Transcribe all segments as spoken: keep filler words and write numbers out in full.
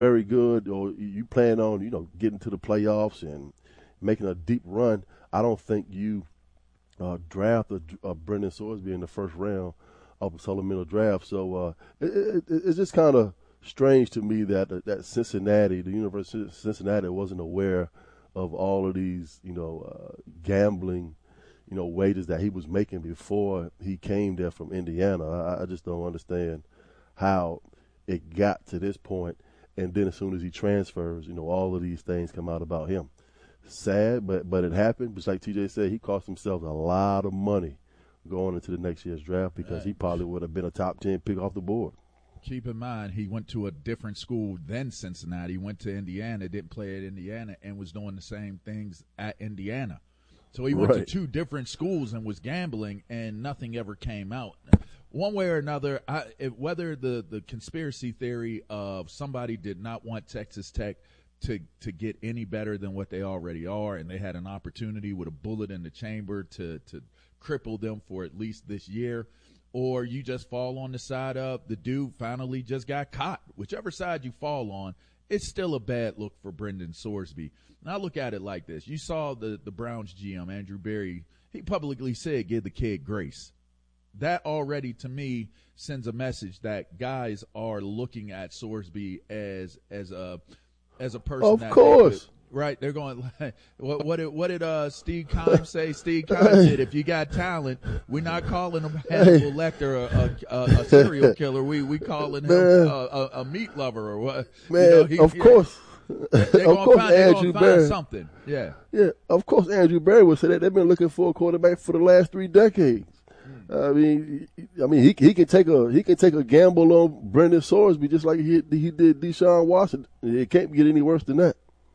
very good, or you plan on, you know, getting to the playoffs and making a deep run, I don't think you uh, draft a, a Brendan Sorsby in the first round of a supplemental draft. So uh, it, it, it's just kind of strange to me that that Cincinnati, the University of Cincinnati, wasn't aware of all of these, you know, uh, gambling, you know, wages that he was making before he came there from Indiana. I, I just don't understand how it got to this point. And then as soon as he transfers, you know, all of these things come out about him. Sad, but but it happened. Just like T J said, he cost himself a lot of money going into the next year's draft because he probably would have been a top ten pick off the board. Keep in mind, he went to a different school than Cincinnati. He went to Indiana, didn't play at Indiana, and was doing the same things at Indiana. So he went Right. to two different schools and was gambling, and nothing ever came out. One way or another, I, if, whether the, the conspiracy theory of somebody did not want Texas Tech to to get any better than what they already are, and they had an opportunity with a bullet in the chamber to, to cripple them for at least this year, or you just fall on the side of the dude finally just got caught. Whichever side you fall on, it's still a bad look for Brendan Sorsby. And I look at it like this. You saw the, the Browns G M, Andrew Berry, he publicly said, give the kid grace. That already, to me, sends a message that guys are looking at Sorsby as as a as a person. Of that course. Could, right. They're going, what, what did, what did uh, Steve Keim say? Steve Keim said, if you got talent, we're not calling him Hannibal Lecter a, a, a, a serial killer. We we calling him a, a, a meat lover or what. Man, you know, he, of he, course. They're of going course, to find, they're Andrew gonna Berry. find something. Yeah. Yeah, of course, Andrew Berry would say that. They've been looking for a quarterback for the last three decades. I mean, I mean, he he can take a he can take a gamble on Brendan Sorsby just like he he did Deshaun Watson. It can't get any worse than that.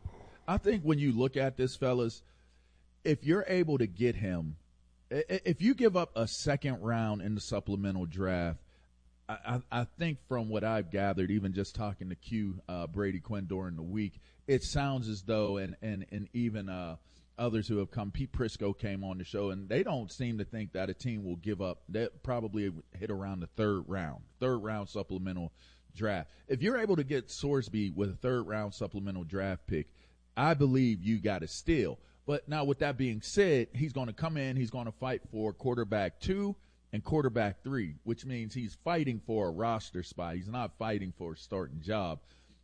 I think when you look at this, fellas, if you're able to get him, if you give up a second round in the supplemental draft, I, I, I think from what I've gathered, even just talking to Q uh, Brady Quinn during the week, it sounds as though, and and and even uh, others who have come, Pete Prisco came on the show, and they don't seem to think that a team will give up. They probably hit around the third round, third round supplemental draft. If you're able to get Sorsby with a third round supplemental draft pick, I believe you got to steal. But now with that being said, he's going to come in, he's going to fight for quarterback two and quarterback three, which means he's fighting for a roster spot. He's not fighting for a starting job.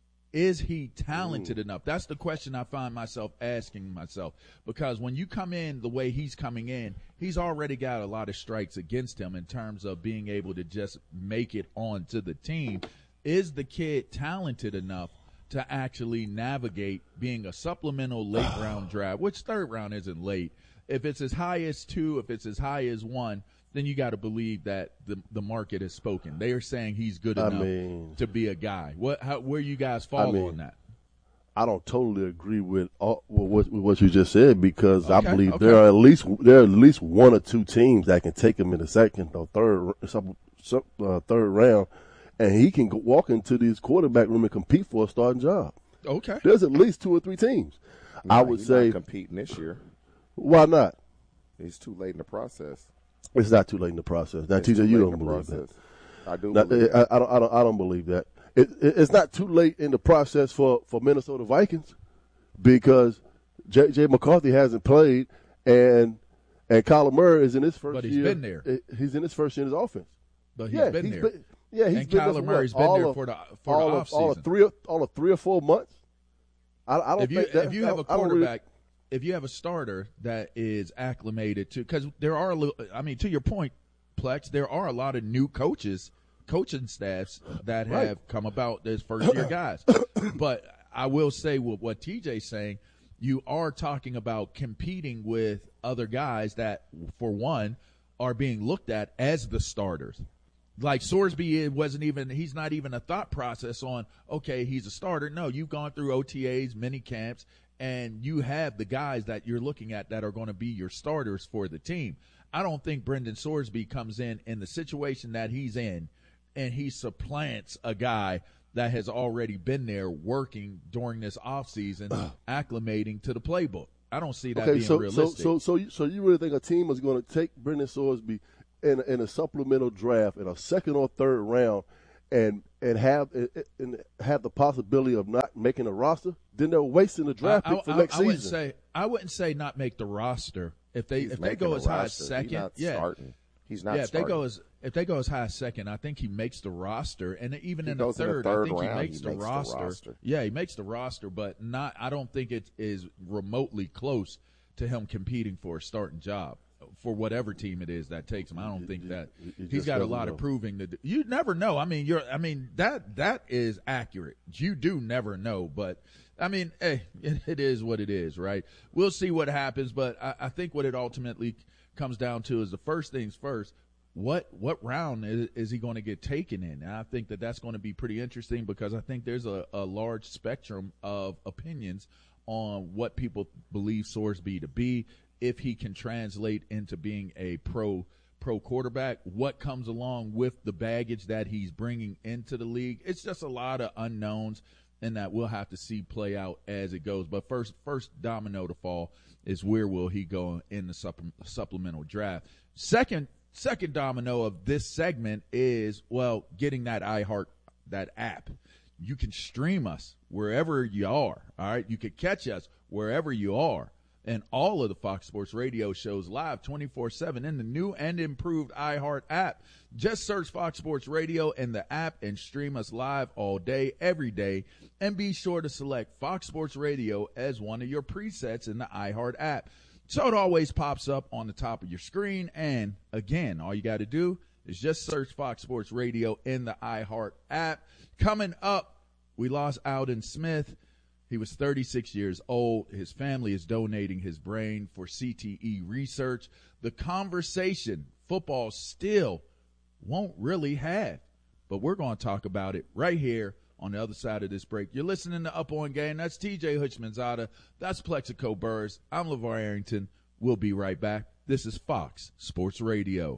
Is he talented Ooh. enough? That's the question I find myself asking myself, because when you come in the way he's coming in, he's already got a lot of strikes against him in terms of being able to just make it onto the team. Is the kid talented enough to actually navigate being a supplemental late round draft, which third round isn't late? If it's as high as two, if it's as high as one, then you got to believe that the the market has spoken. They are saying he's good enough I mean, to be a guy. What, how, where you guys fall I mean, on that? I don't totally agree with, all, with, what, with what you just said because Okay, I believe okay. there are at least there are at least one or two teams that can take him in the second or third some, some, uh, third round, and he can go, walk into this quarterback room and compete for a starting job. Okay, There's at least two or three teams. No, I would he's say not competing this year. Why not? He's too late in the process. It's not too late in the process. Now, It's T J, too you late don't in the believe process. that. I do Now, believe I, that. I don't. I don't. I don't believe that. It, it, it's not too late in the process for, for Minnesota Vikings because J J. McCarthy hasn't played and and Kyler Murray is in his first But he's year. been there. He's in his first year in his offense. but he's yeah, been he's there. Been, yeah, he's and been there Kyler for Murray's what? been all there of, for the for all the of, all of offseason. three, all of three or four months. I, I don't If you think that, if you have a I don't really- quarterback, if you have a starter that is acclimated to, because there are, a little, I mean, to your point, Plex, there are a lot of new coaches, coaching staffs that have Right. come about as first year guys. But I will say with what T J's saying, you are talking about competing with other guys that, for one, are being looked at as the starters. Like Sorsby it wasn't even, he's not even a thought process on, okay, he's a starter. No, you've gone through O T As, mini camps, and you have the guys that you're looking at that are going to be your starters for the team. I don't think Brendan Sorsby comes in in the situation that he's in and he supplants a guy that has already been there working during this offseason, acclimating to the playbook. I don't see that okay, being so, realistic. So, so, so, you, so you really think a team is going to take Brendan Sorsby in, in a supplemental draft in a second or third round and and have and have the possibility of not making a roster, then they're wasting the draft I, pick for I, next I wouldn't season. say I wouldn't say not make the roster if they He's if they making go a as high as roster. He's second. not Yeah, starting. He's not yeah. If starting. they go as if they go as high as second, I think he makes the roster, and even He in the goes in the third, third I think round, he makes, he the, makes the roster. roster. Yeah, he makes the roster, but not. I don't think it is remotely close to him competing for a starting job for whatever team it is that takes him. I don't think that you he's just got a never lot know. of proving to do. You never know. I mean, you're. I mean that that is accurate. You do never know, but I mean, hey, it, it is what it is, right? We'll see what happens, but I, I think what it ultimately comes down to is the first things first. What what round is, is he going to get taken in? And I think that that's going to be pretty interesting because I think there's a, a large spectrum of opinions on what people believe Sorsby to be, if he can translate into being a pro pro quarterback, what comes along with the baggage that he's bringing into the league. It's just a lot of unknowns, and that we'll have to see play out as it goes. But first first domino to fall is where will he go in the supple- supplemental draft. Second second domino of this segment is, well, getting that iHeart, that app. You can stream us wherever you are, all right? You can catch us wherever you are. And all of the Fox Sports Radio shows live twenty-four seven in the new and improved iHeart app. Just search Fox Sports Radio in the app and stream us live all day, every day. And be sure to select Fox Sports Radio as one of your presets in the iHeart app, so it always pops up on the top of your screen. And, again, all you got to do is just search Fox Sports Radio in the iHeart app. Coming up, we lost Alden Smith. He was thirty-six years old. His family is donating his brain for C T E research. The conversation football still won't really have, but we're going to talk about it right here on the other side of this break. You're listening to Up On Game. That's T J Hutchmanzada. That's Plexico Burrs. I'm LeVar Arrington. We'll be right back. This is Fox Sports Radio.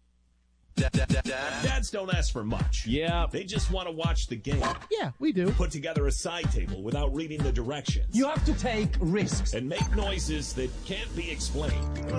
Dads don't ask for much. Yeah. They just want to watch the game. Yeah, we do. Put together a side table without reading the directions. You have to take risks. And make noises that can't be explained. You're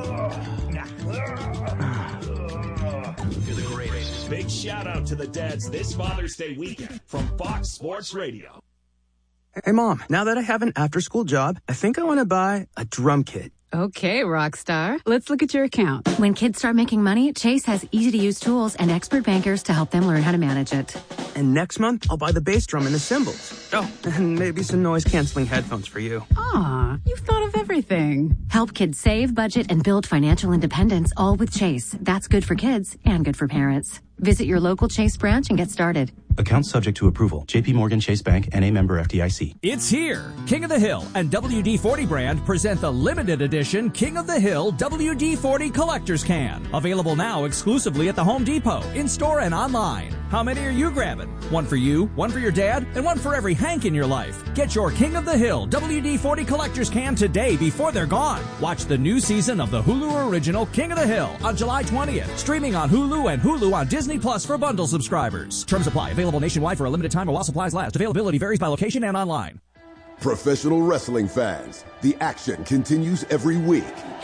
the greatest. Big shout out to the dads this Father's Day weekend from Fox Sports Radio. Hey, Mom, now that I have an after-school job, I think I want to buy a drum kit. Okay, Rockstar. Let's look at your account. When kids start making money, Chase has easy-to-use tools and expert bankers to help them learn how to manage it. And next month, I'll buy the bass drum and the cymbals. Oh, and maybe some noise-canceling headphones for you. Aw, you've thought of everything. Help kids save, budget, and build financial independence, all with Chase. That's good for kids and good for parents. Visit your local Chase branch and get started. Account subject to approval. J P Morgan Chase Bank N A member F D I C. It's here. King of the Hill and W D forty brand present the limited edition King of the Hill W D forty Collector's Can. Available now exclusively at the Home Depot, in-store and online. How many are you grabbing? One for you, one for your dad, and one for every Hank in your life. Get your King of the Hill W D forty Collector's Can today before they're gone. Watch the new season of the Hulu original King of the Hill on July twentieth. Streaming on Hulu and Hulu on Disney Plus for bundle subscribers. Terms apply. Available nationwide for a limited time or while supplies last. Availability varies by location and online. Professional wrestling fans, the action continues every week.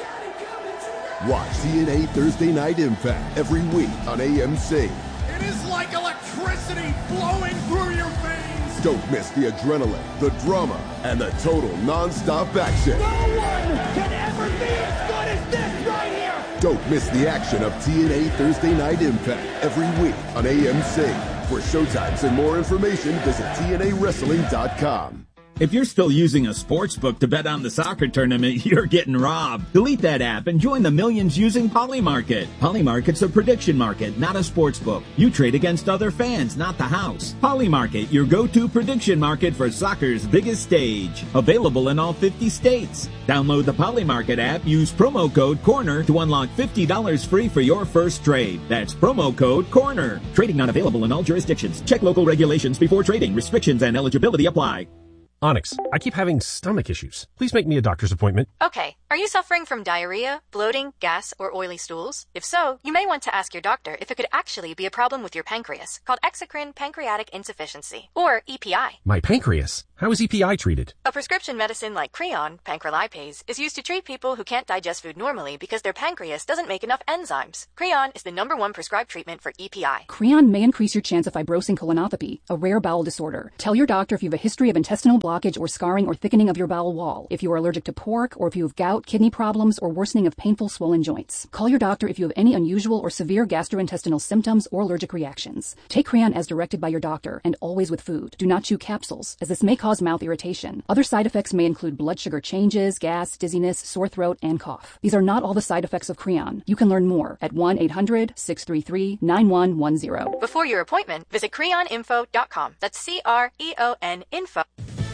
Watch T N A Thursday Night Impact every week on A M C. It is like electricity flowing through your veins. Don't miss the adrenaline, the drama, and the total non-stop action. No one can ever be as good as this right here. Don't miss the action of T N A Thursday Night Impact every week on A M C. For showtimes and more information, visit T N A wrestling dot com. If you're still using a sportsbook to bet on the soccer tournament, you're getting robbed. Delete that app and join the millions using Polymarket. Polymarket's a prediction market, not a sportsbook. You trade against other fans, not the house. Polymarket, your go-to prediction market for soccer's biggest stage. Available in all fifty states. Download the Polymarket app, use promo code CORNER to unlock fifty dollars free for your first trade. That's promo code CORNER. Trading not available in all jurisdictions. Check local regulations before trading. Restrictions and eligibility apply. Onyx, I keep having stomach issues. Please make me a doctor's appointment. Okay. Are you suffering from diarrhea, bloating, gas, or oily stools? If so, you may want to ask your doctor if it could actually be a problem with your pancreas, called exocrine pancreatic insufficiency, or E P I. My pancreas? How is E P I treated? A prescription medicine like Creon, pancrelipase, is used to treat people who can't digest food normally because their pancreas doesn't make enough enzymes. Creon is the number one prescribed treatment for E P I. Creon may increase your chance of fibrosing colonopathy, a rare bowel disorder. Tell your doctor if you have a history of intestinal blockage or scarring or thickening of your bowel wall, if you are allergic to pork, or if you have gout, kidney problems, or worsening of painful swollen joints. Call your doctor if you have any unusual or severe gastrointestinal symptoms or allergic reactions. Take Creon as directed by your doctor, and always with food. Do not chew capsules, as this may cause mouth irritation. Other side effects may include blood sugar changes, gas, dizziness, sore throat, and cough. These are not all the side effects of Creon. You can learn more at one eight hundred, six three three, nine one one zero. Before your appointment, visit creon info dot com. That's C R E O N info.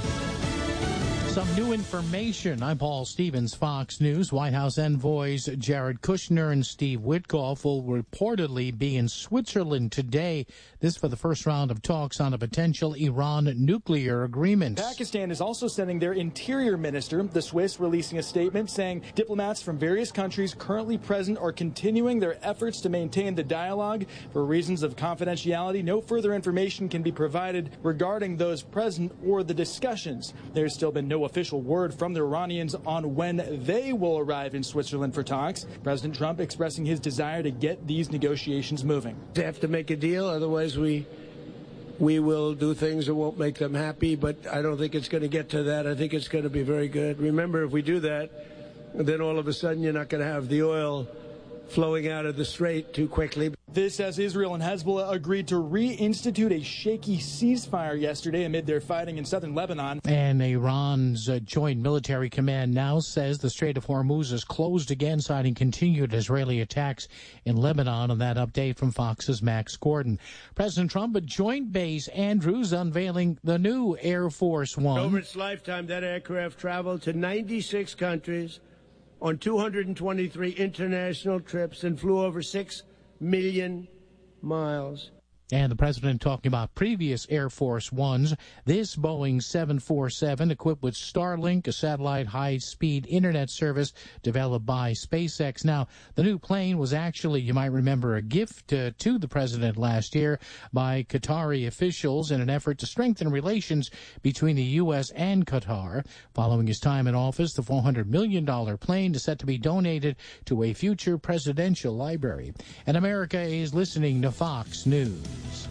Some new information. I'm Paul Stevens, Fox News. White House envoys Jared Kushner and Steve Witkoff will reportedly be in Switzerland today. This for the first round of talks on a potential Iran nuclear agreement. Pakistan is also sending their interior minister, the Swiss, releasing a statement saying diplomats from various countries currently present are continuing their efforts to maintain the dialogue. For reasons of confidentiality, no further information can be provided regarding those present or the discussions. There's still been no official word from the Iranians on when they will arrive in Switzerland for talks. President Trump expressing his desire to get these negotiations moving. They have to make a deal, otherwise we we will do things that won't make them happy, but I don't think it's going to get to that. I think it's going to be very good. Remember, if we do that, then all of a sudden you're not going to have the oil flowing out of the strait too quickly. This as Israel and Hezbollah agreed to reinstitute a shaky ceasefire yesterday amid their fighting in southern Lebanon. And Iran's uh, Joint Military Command now says the Strait of Hormuz is closed again, citing continued Israeli attacks in Lebanon. And that update from Fox's Max Gordon. President Trump at Joint Base Andrews unveiling the new Air Force One. Over its lifetime, that aircraft traveled to ninety-six countries on two hundred twenty-three international trips and flew over six million miles. And the president talking about previous Air Force Ones. This Boeing seven forty-seven, equipped with Starlink, a satellite high-speed internet service developed by SpaceX. Now, the new plane was actually, you might remember, a gift uh, to the president last year by Qatari officials in an effort to strengthen relations between the U S and Qatar. Following his time in office, the four hundred million dollars plane is set to be donated to a future presidential library. And America is listening to Fox News.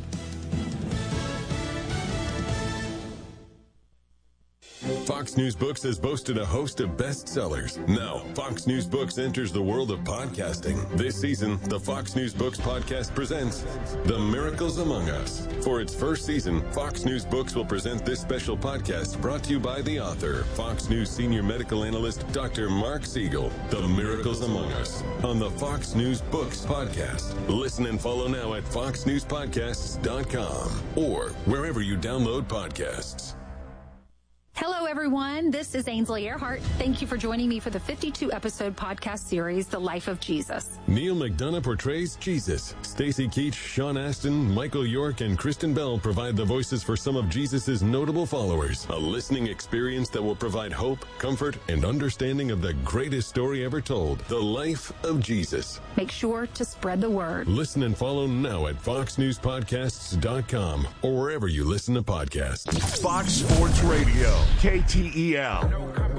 Fox News Books has boasted a host of bestsellers. Now, Fox News Books enters the world of podcasting. This season, the Fox News Books podcast presents The Miracles Among Us. For its first season, Fox News Books will present this special podcast brought to you by the author, Fox News senior medical analyst, Doctor Mark Siegel. The Miracles Among Us on the Fox News Books podcast. Listen and follow now at fox news podcasts dot com or wherever you download podcasts. Hello, everyone. This is Ainsley Earhart. Thank you for joining me for the fifty-two episode podcast series, The Life of Jesus. Neil McDonough portrays Jesus. Stacy Keach, Sean Astin, Michael York, and Kristen Bell provide the voices for some of Jesus' notable followers. A listening experience that will provide hope, comfort, and understanding of the greatest story ever told, the life of Jesus. Make sure to spread the word. Listen and follow now at fox news podcasts dot com or wherever you listen to podcasts. Fox Sports Radio. K T E L.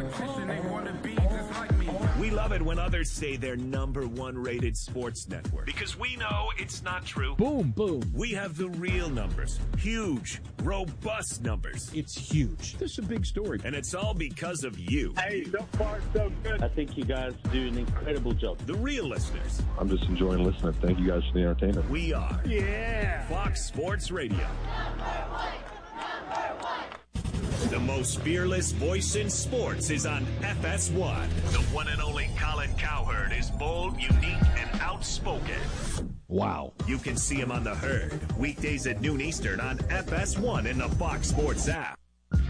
We love it when others say they're number one rated sports network. Because we know it's not true. Boom, boom. We have the real numbers. Huge, robust numbers. It's huge. This is a big story. And it's all because of you. Hey, so far so good. I think you guys do an incredible job. The real listeners. I'm just enjoying listening. Thank you guys for the entertainment. We are. Yeah. Fox Sports Radio. The most fearless voice in sports is on F S one. The one and only Colin Cowherd is bold, unique, and outspoken. Wow. You can see him on The Herd, weekdays at noon Eastern on F S one in the Fox Sports app.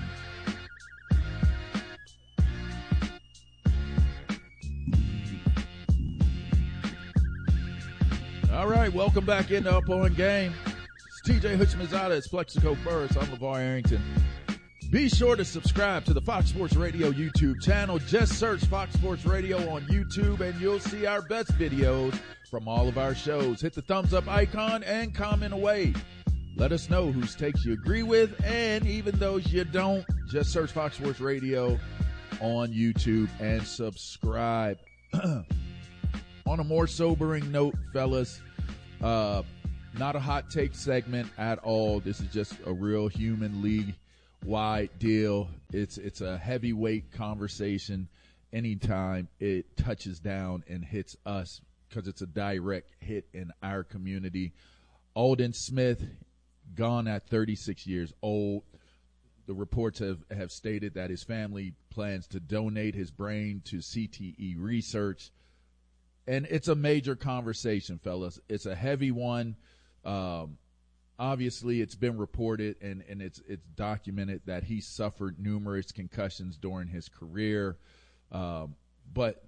All right, welcome back into Up On Game. It's T J Hutchinson, it's Plexico First. I'm LeVar Arrington. Be sure to subscribe to the Fox Sports Radio YouTube channel. Just search Fox Sports Radio on YouTube and you'll see our best videos from all of our shows. Hit the thumbs up icon and comment away. Let us know whose takes you agree with, and even those you don't. Just search Fox Sports Radio on YouTube and subscribe. On a more sobering note, fellas, uh, not a hot take segment at all. This is just a real human league-wide deal. It's it's a heavyweight conversation anytime it touches down and hits us because it's a direct hit in our community. Aldon Smith, gone at thirty-six years old. The reports have, have stated that his family plans to donate his brain to C T E research. And it's a major conversation, fellas. It's a heavy one. Um, obviously, it's been reported and, and it's it's documented that he suffered numerous concussions during his career. Um, but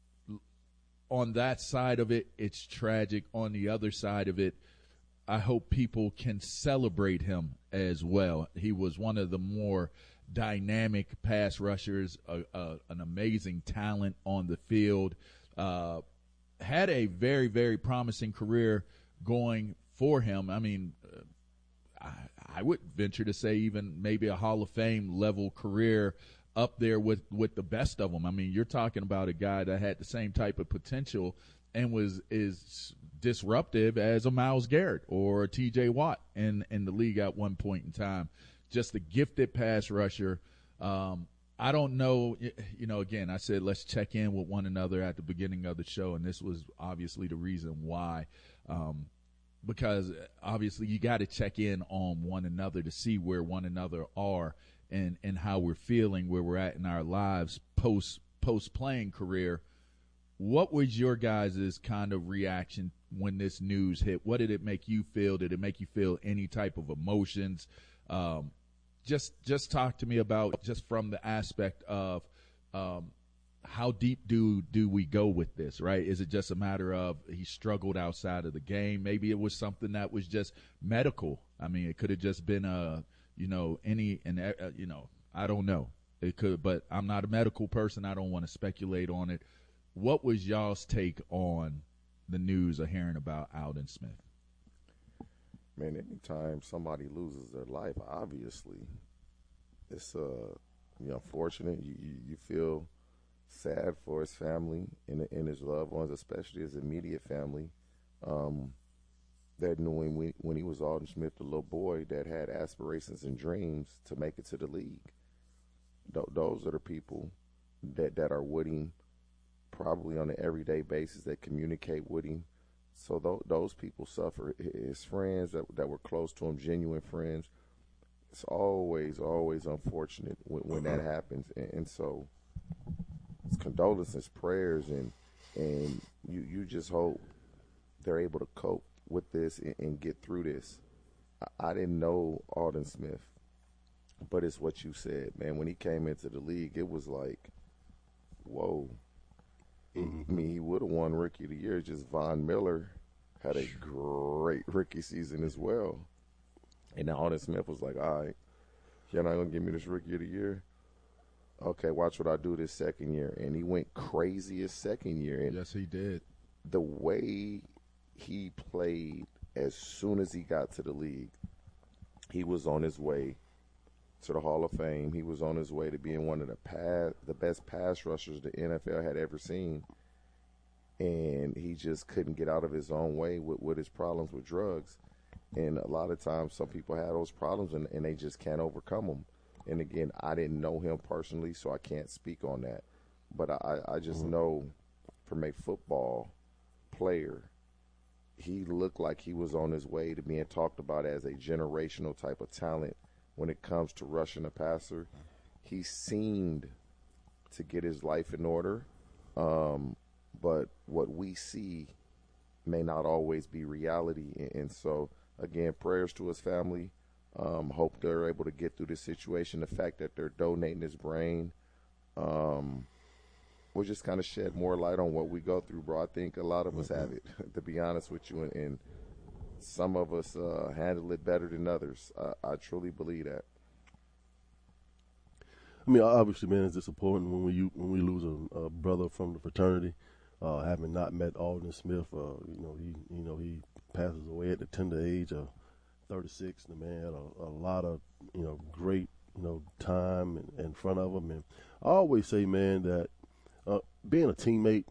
on that side of it, it's tragic. On the other side of it, I hope people can celebrate him as well. He was one of the more dynamic pass rushers, uh, uh, an amazing talent on the field, uh, had a very, very promising career going for him. I mean, uh, I, I would venture to say even maybe a Hall of Fame level career up there with, with the best of them. I mean, you're talking about a guy that had the same type of potential and was is disruptive as a Myles Garrett or a T J Watt in, in the league at one point in time. Just a gifted pass rusher. Um, I don't know, you know, again, I said let's check in with one another at the beginning of the show, and this was obviously the reason why. Um, because obviously you got to check in on one another to see where one another are and, and how we're feeling, where we're at in our lives post post playing career. What was your guys' kind of reaction when this news hit? What did it make you feel? Did it make you feel any type of emotions? Um, just just talk to me about just from the aspect of um, how deep do do we go with this, right? Is it just a matter of he struggled outside of the game? Maybe it was something that was just medical. I mean, it could have just been a, you know, any, and uh, you know, I don't know. It could, but I'm not a medical person. I don't want to speculate on it. What was y'all's take on the news of hearing about Aldon Smith? Man, anytime somebody loses their life, obviously, it's uh, you know, unfortunate. You, you, you feel sad for his family and, and his loved ones, especially his immediate family. Um, that knew him when, when he was Aldon Smith, the little boy that had aspirations and dreams to make it to the league. Th- those are the people that, that are with him probably on an everyday basis, that communicate with him. So th- those people suffer. His friends that that were close to him, genuine friends, it's always, always unfortunate when, when that happens. And, and so it's condolences, prayers, and and you, you just hope they're able to cope with this and, and get through this. I, I didn't know Aldon Smith, but it's what you said, man. When he came into the league, it was like, whoa. Mm-hmm. I mean, he would have won Rookie of the Year. Just Von Miller had a great rookie season as well. And now Aldon Smith was like, all right, you're not going to give me this Rookie of the Year? Okay, watch what I do this second year. And he went crazy his second year. And yes, he did. The way he played as soon as he got to the league, he was on his way to the Hall of Fame. He was on his way to being one of the pass, the best pass rushers the N F L had ever seen. And he just couldn't get out of his own way with, with his problems with drugs. And a lot of times some people have those problems and, and they just can't overcome them. And, again, I didn't know him personally, so I can't speak on that. But I, I just mm-hmm. know from a football player, he looked like he was on his way to being talked about as a generational type of talent. When it comes to rushing a passer, he seemed to get his life in order. Um, but what we see may not always be reality. And, and so, again, prayers to his family. Um, hope they're able to get through this situation. The fact that they're donating his brain um, will just kind of shed more light on what we go through, bro. I think a lot of us have it, to be honest with you. And, and some of us uh, handle it better than others. I, I truly believe that. I mean, obviously, man, it's disappointing when we when we lose a, a brother from the fraternity. Uh, having not met Aldon Smith, uh, you know, he you know he passes away at the tender age of thirty-six. The man had a, a lot of, you know, great, you know, time in, in front of him. And I always say, man, that uh, being a teammate,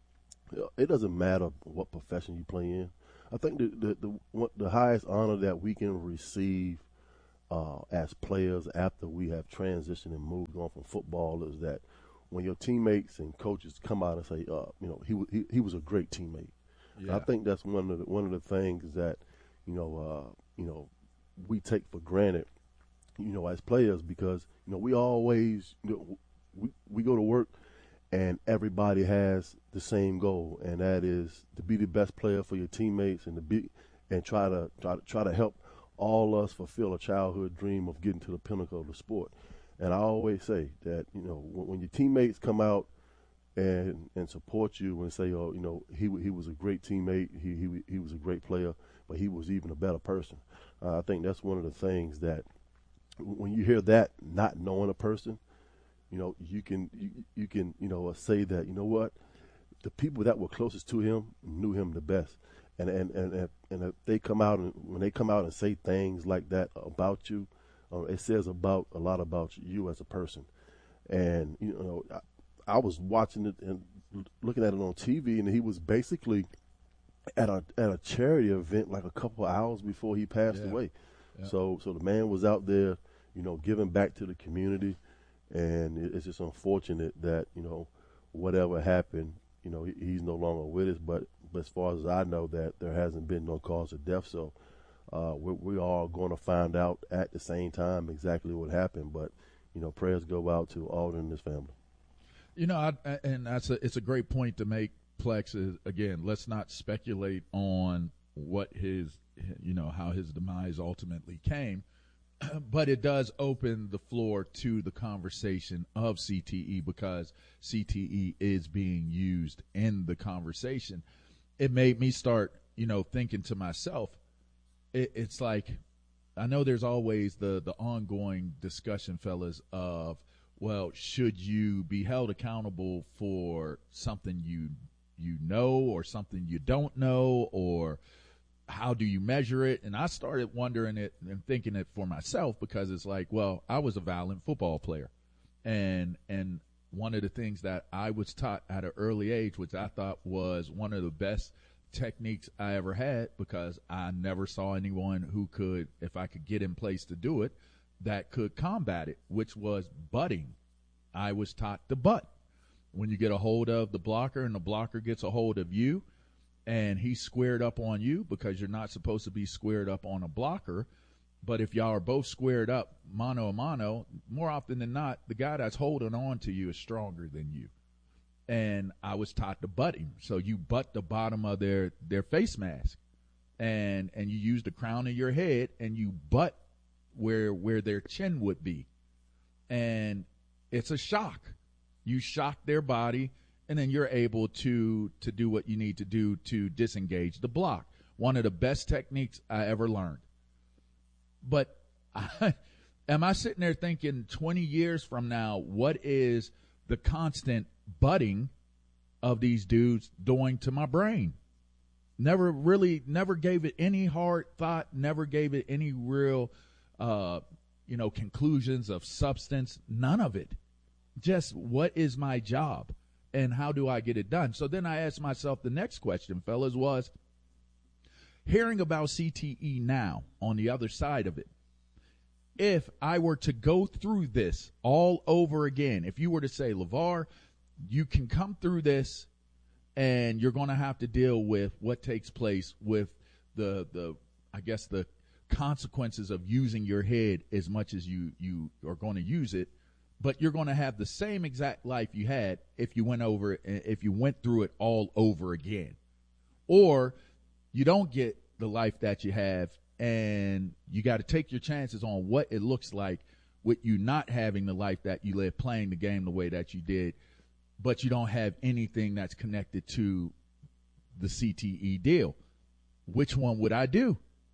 it doesn't matter what profession you play in. I think the the the, what, the highest honor that we can receive uh, as players after we have transitioned and moved on from football is that when your teammates and coaches come out and say, uh, you know, he he he was a great teammate. Yeah. I think that's one of the, one of the things that, you know, uh, you know, we take for granted, you know, as players, because, you know, we always, you know, we, we go to work and everybody has the same goal, and that is to be the best player for your teammates and to be and try to try to try to help all us fulfill a childhood dream of getting to the pinnacle of the sport. And I always say that, you know, when, when your teammates come out and and support you and say, oh, you know, he he was a great teammate, he he he was a great player, but he was even a better person. Uh, I think that's one of the things that when you hear that, not knowing a person, you know, you can you, you can you know say that, you know what, the people that were closest to him knew him the best, and and and and if they come out and when they come out and say things like that about you, uh, it says about a lot about you as a person. And you know, I, I was watching it and looking at it on T V, and he was basically at a at a charity event like a couple of hours before he passed yeah. away. Yeah. So so the man was out there, you know, giving back to the community. And it's just unfortunate that, you know, whatever happened, you know, he's no longer with us. But, but as far as I know, that there hasn't been no cause of death. So uh, we're, we're all going to find out at the same time exactly what happened. But, you know, prayers go out to Alden and his family. You know, I, and that's a, it's a great point to make, Plex. Is, again, let's not speculate on what his, you know, how his demise ultimately came. But it does open the floor to the conversation of C T E, because C T E is being used in the conversation. It made me start, you know, thinking to myself, it, it's like, I know there's always the, the ongoing discussion, fellas, of, well, should you be held accountable for something you you know or something you don't know, or how do you measure it? And I started wondering it and thinking it for myself, because it's like, well, I was a violent football player. And and one of the things that I was taught at an early age, which I thought was one of the best techniques I ever had, because I never saw anyone who could, if I could get in place to do it, that could combat it, which was butting. I was taught to butt. When you get a hold of the blocker and the blocker gets a hold of you, and he's squared up on you, because you're not supposed to be squared up on a blocker. But if y'all are both squared up, mano a mano, more often than not, the guy that's holding on to you is stronger than you. And I was taught to butt him. So you butt the bottom of their, their face mask, and and you use the crown of your head, and you butt where where their chin would be. And it's a shock. You shock their body, and then you're able to to do what you need to do to disengage the block. One of the best techniques I ever learned. But I, am I sitting there thinking twenty years from now, what is the constant butting of these dudes doing to my brain? Never really, never gave it any hard thought, never gave it any real, uh, you know, conclusions of substance, none of it. Just what is my job? And how do I get it done? So then I asked myself the next question, fellas, was hearing about C T E now on the other side of it. If I were to go through this all over again, if you were to say, LeVar, you can come through this and you're going to have to deal with what takes place with the, the, I guess, the consequences of using your head as much as you, you are going to use it. But you're going to have the same exact life you had if you went over it, if you went through it all over again. Or you don't get the life that you have, and you got to take your chances on what it looks like with you not having the life that you lived, playing the game the way that you did, but you don't have anything that's connected to the C T E deal. Which one would I do?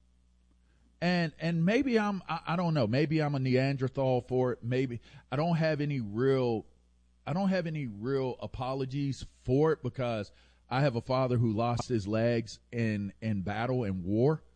And and maybe I'm, I, I don't know, maybe I'm a Neanderthal for it. Maybe I don't have any real, I don't have any real apologies for it, because I have a father who lost his legs in, in battle and war.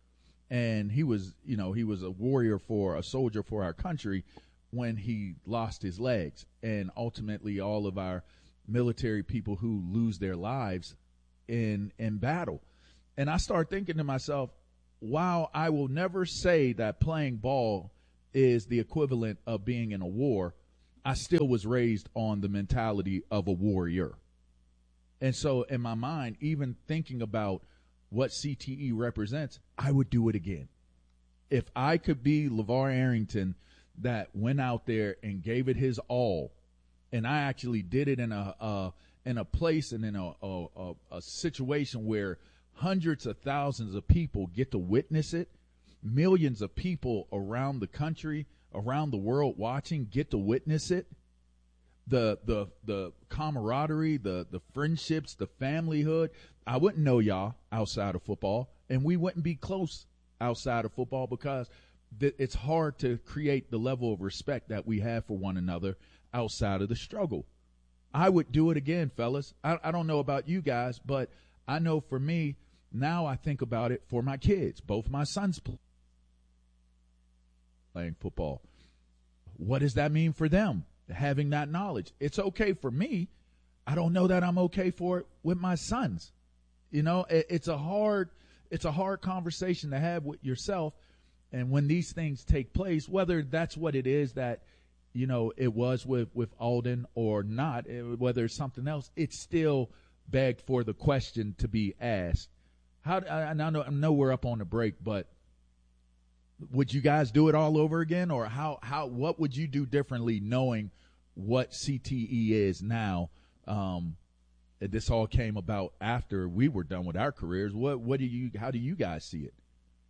And he was, you know, he was a warrior for a soldier for our country when he lost his legs. And ultimately all of our military people who lose their lives in, in battle. And I started thinking to myself, while I will never say that playing ball is the equivalent of being in a war, I still was raised on the mentality of a warrior. And so in my mind, even thinking about what C T E represents, I would do it again. If I could be LeVar Arrington that went out there and gave it his all, and I actually did it in a uh, in a place and in a, a, a, a situation where hundreds of thousands of people get to witness it, millions of people around the country, around the world watching get to witness it, the the the camaraderie, the the friendships, the familyhood. I wouldn't know y'all outside of football, and we wouldn't be close outside of football because th- it's hard to create the level of respect that we have for one another outside of the struggle. I would do it again, fellas. I, I don't know about you guys, but I know for me, now I think about it for my kids. Both my sons play playing football. What does that mean for them, having that knowledge? It's okay for me. I don't know that I'm okay for it with my sons. You know, it, it's a hard, it's a hard conversation to have with yourself. And when these things take place, whether that's what it is that, you know, it was with, with Alden or not, whether it's something else, it's still begged for the question to be asked. How, I, I know, I know we're up on the break, but would you guys do it all over again, or how, how, what would you do differently knowing what C T E is now? Um, this all came about after we were done with our careers. What, what do you, how do you guys see it?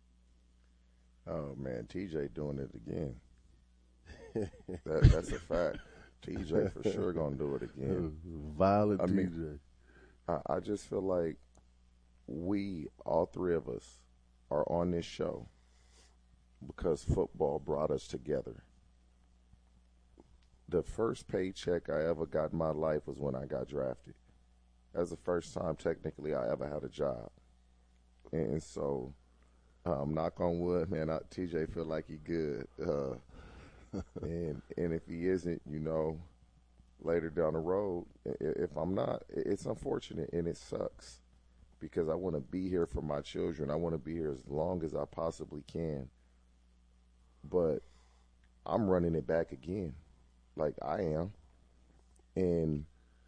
Oh man, T J doing it again. that, that's a fact. T J for sure gonna do it again. Violent I T J. mean, I, I just feel like we, all three of us, are on this show because football brought us together. The first paycheck I ever got in my life was when I got drafted. That was the first time technically I ever had a job. And so, um, knock on wood, man, I, T J feel like he good. Uh, and and if he isn't, you know, later down the road, if I'm not, it's unfortunate and it sucks because I want to be here for my children. I want to be here as long as I possibly can. But I'm running it back again, like I am. And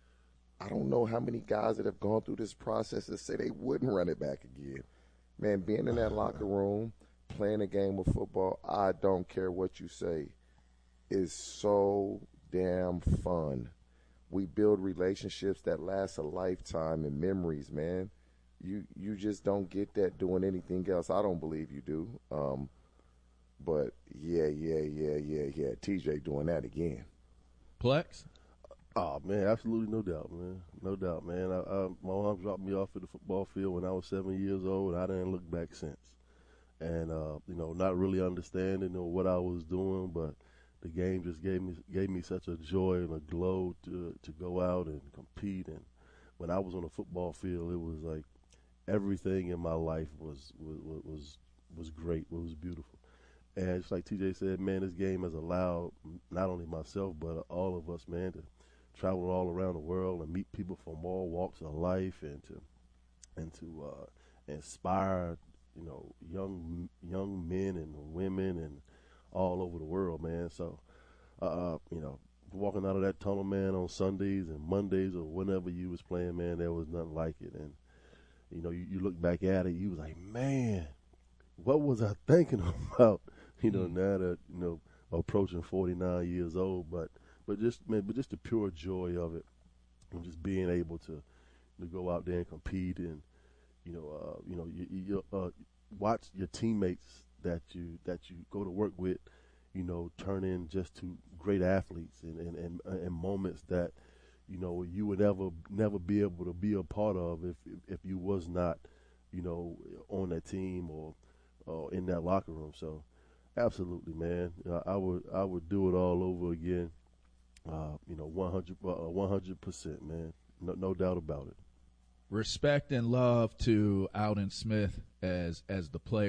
I don't know how many guys that have gone through this process that say they wouldn't run it back again. Man, being in that locker room, playing a game of football, I don't care what you say, is so damn fun. We build relationships that last a lifetime and memories, man. You you just don't get that doing anything else. I don't believe you do. Um, but yeah, yeah, yeah, yeah, yeah. T J doing that again. Plex? Oh man, absolutely no doubt, man. No doubt, man. I, I, my mom dropped me off at the football field when I was seven years old. I didn't look back since. And uh, you know, not really understanding you know, what I was doing, but the game just gave me gave me such a joy and a glow to to go out and compete. And when I was on the football field, it was like everything in my life was was was was great. It was beautiful. And just like T J said, man, this game has allowed not only myself but all of us, man, to travel all around the world and meet people from all walks of life, and to and to uh, inspire, you know, young young men and women and all over the world, man. So, uh, you know, walking out of that tunnel, man, on Sundays and Mondays or whenever you was playing, man, there was nothing like it. And you know, you, you look back at it, you was like, man, what was I thinking about? You know, mm-hmm. now that you know, approaching forty-nine years old, but. But just man, but just the pure joy of it, and just being able to, to go out there and compete, and you know, uh, you know, you, you uh, watch your teammates that you that you go to work with, you know, turn in just to great athletes, and and, and, and moments that, you know, you would never never be able to be a part of if if you was not, you know, on that team or or in that locker room. So, absolutely, man, I would I would do it all over again. Uh, you know, one hundred, uh, one hundred percent, man. No, no doubt about it. Respect and love to Alden Smith as as the player,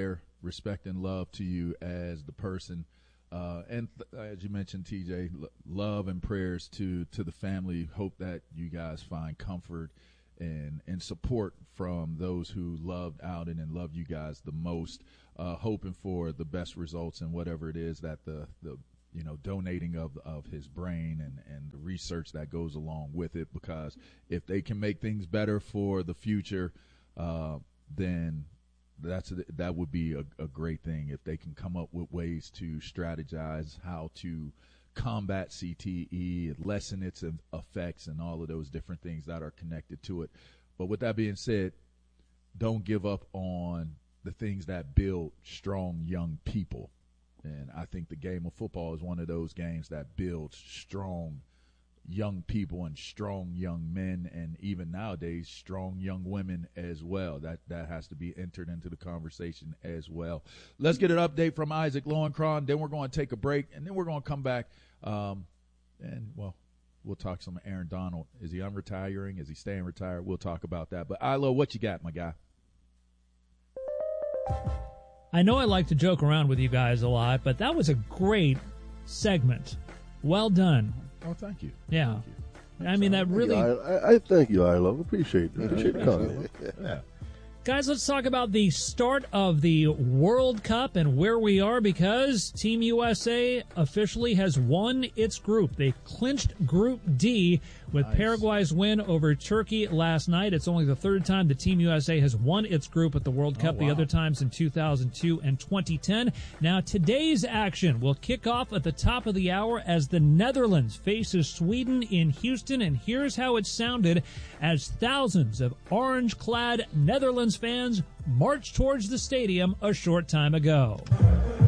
respect and love to you as the person. Uh, and th- as you mentioned, T J, l- love and prayers to, to the family. Hope that you guys find comfort and, and support from those who loved Alden and loved you guys the most. Uh, hoping for the best results and whatever it is that the, the you know, donating of of his brain and, and the research that goes along with it. Because if they can make things better for the future, uh, then that's a, that would be a, a great thing. If they can come up with ways to strategize how to combat C T E, lessen its effects, and all of those different things that are connected to it. But with that being said, don't give up on the things that build strong young people. And I think the game of football is one of those games that builds strong young people and strong young men, and even nowadays strong young women as well. That that has to be entered into the conversation as well. Let's get an update from Isaac Lowenkron, then we're going to take a break, and then we're going to come back um, and, well, we'll talk some Aaron Donald. Is he unretiring? Is he staying retired? We'll talk about that. But, Ilo, what you got, my guy? I know I like to joke around with you guys a lot, but that was a great segment. Well done. Oh, thank you. Yeah. Thank you. I mean, that really... I, I, I thank you, Ilo. Appreciate it. Appreciate the comment. Yeah. Guys, let's talk about the start of the World Cup and where we are, because Team U S A officially has won its group. They clinched Group D with nice. Paraguay's win over Turkey last night. It's only the third time the Team U S A has won its group at the World Cup. Oh, wow. The other times in two thousand two and twenty ten. Now, today's action will kick off at the top of the hour as the Netherlands faces Sweden in Houston. And here's how it sounded as thousands of orange-clad Netherlands fans marched towards the stadium a short time ago.